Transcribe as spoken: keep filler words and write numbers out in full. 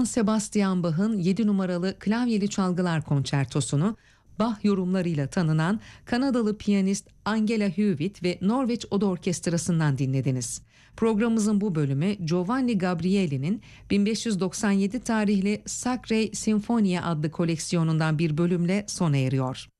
Johann Sebastian Bach'ın yedi numaralı klavyeli çalgılar konçertosunu Bach yorumlarıyla tanınan Kanadalı piyanist Angela Hewitt ve Norveç Oda Orkestrası'ndan dinlediniz. Programımızın bu bölümü Giovanni Gabrieli'nin bin beş yüz doksan yedi tarihli Sacre Sinfonia adlı koleksiyonundan bir bölümle sona eriyor.